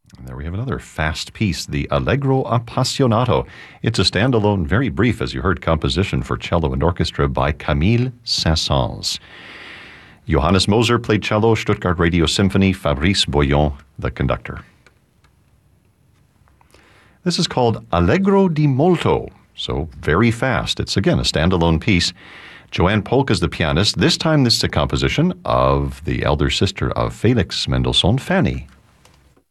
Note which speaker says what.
Speaker 1: And there we have another fast piece, the Allegro Appassionato. It's a standalone, very brief, as you heard, composition for cello and orchestra by Camille Saint-Saëns. Johannes Moser played cello, Stuttgart Radio Symphony, Fabrice Boyon, the conductor. This is called Allegro di molto, so very fast. It's, again, a standalone piece. Joanne Polk is the pianist. This time this is a composition of the elder sister of Felix Mendelssohn, Fanny